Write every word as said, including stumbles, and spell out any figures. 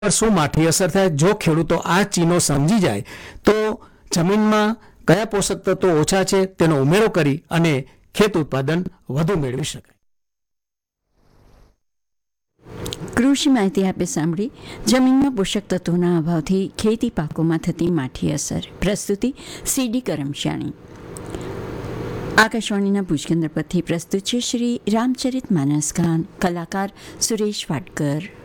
પર શું માઠી અસર થાય? જો ખેડૂતો આ ચિહ્નો સમજી જાય તો જમીનમાં કયા પોષક તત્વો ઓછા છે તેનો ઉમેરો કરી અને ખેત ઉત્પાદન વધુ મેળવી શકાય. કૃષિ માહિતી આપે સાંભળી. જમીનમાં પોષક તત્વોના અભાવથી ખેતી પાકોમાં થતી માઠી અસર. પ્રસ્તુતિ સીડી કરમશાણી. આકાશવાણીના ભુજ કેન્દ્ર પરથી પ્રસ્તુત છે શ્રી રામચરિત માનસ ગાન. કલાકાર સુરેશ વાડકર.